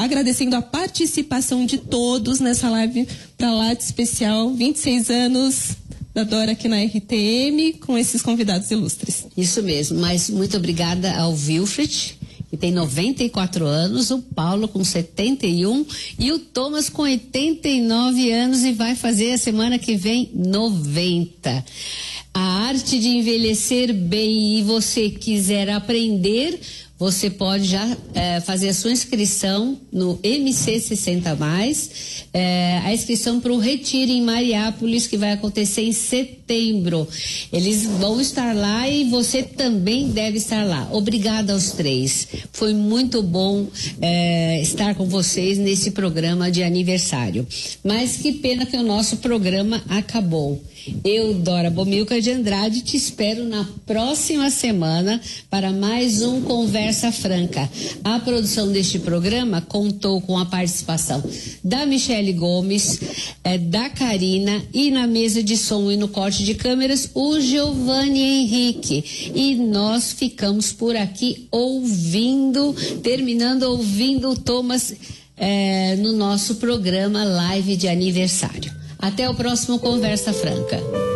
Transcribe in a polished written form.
agradecendo a participação de todos nessa live para lá de especial, 26 anos da Dora aqui na RTM, com esses convidados ilustres. Isso mesmo, mas muito obrigada ao Wilfred, que tem 94 anos, o Paulo com 71 e o Thomas com 89 anos e vai fazer a semana que vem 90. A arte de envelhecer bem, e você quiser aprender, você pode já fazer a sua inscrição no MC60+, a inscrição para o Retiro em Mariápolis, que vai acontecer em setembro. Eles vão estar lá e você também deve estar lá. Obrigada aos três. Foi muito bom estar com vocês nesse programa de aniversário. Mas que pena que o nosso programa acabou. Eu, Dora Bomilcar de Andrade, te espero na próxima semana para mais um Conversa Franca. A produção deste programa contou com a participação da Michele Gomes, da Karina, e na mesa de som e no corte de câmeras o Giovanni Henrique. E nós ficamos por aqui terminando ouvindo o Thomas no nosso programa Live de Aniversário. Até o próximo Conversa Franca.